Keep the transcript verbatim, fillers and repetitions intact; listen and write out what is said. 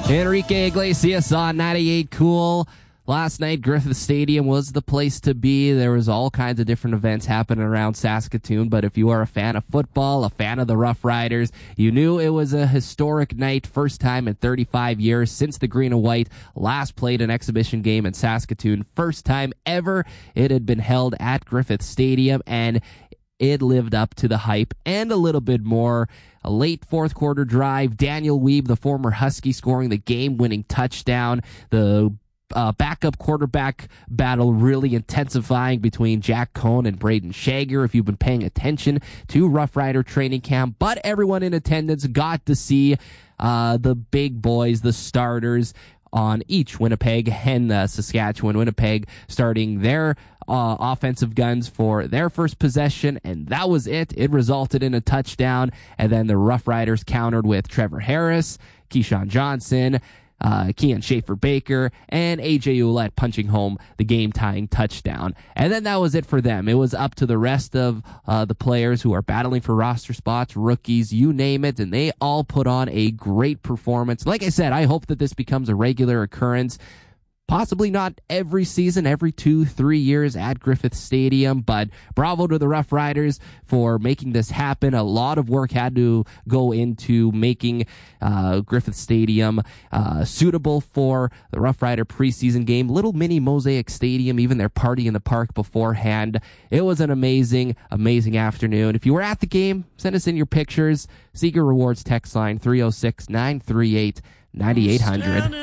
Enrique Iglesias on ninety-eight Cool. Last night, Griffith Stadium was the place to be. There was all kinds of different events happening around Saskatoon, but if you are a fan of football, a fan of the Rough Riders, you knew it was a historic night. First time in thirty-five years since the Green and White last played an exhibition game in Saskatoon. First time ever it had been held at Griffith Stadium, and it lived up to the hype and a little bit more. A late fourth quarter drive, Daniel Weeb, the former Husky, scoring the game-winning touchdown. The uh, backup quarterback battle really intensifying between Jack Cohn and Braden Shager, if you've been paying attention to Rough Rider training camp. But everyone in attendance got to see uh, the big boys, the starters, on each Winnipeg and uh, Saskatchewan. Winnipeg starting their uh, offensive guns for their first possession, and that was it. It resulted in a touchdown, and then the Rough Riders countered with Trevor Harris, Keyshawn Johnson, uh, Kean Schaefer-Baker, and A J Ouellette punching home the game-tying touchdown. And then that was it for them. It was up to the rest of uh, the players who are battling for roster spots, rookies, you name it, and they all put on a great performance. Like I said, I hope that this becomes a regular occurrence. Possibly not every season, every two, three years at Griffith Stadium, but bravo to the Rough Riders for making this happen. A lot of work had to go into making uh, Griffith Stadium uh, suitable for the Rough Rider preseason game. Little mini Mosaic Stadium, even their party in the park beforehand. It was an amazing, amazing afternoon. If you were at the game, send us in your pictures. Seeger Rewards text line three oh six, nine three eight, nine eight hundred.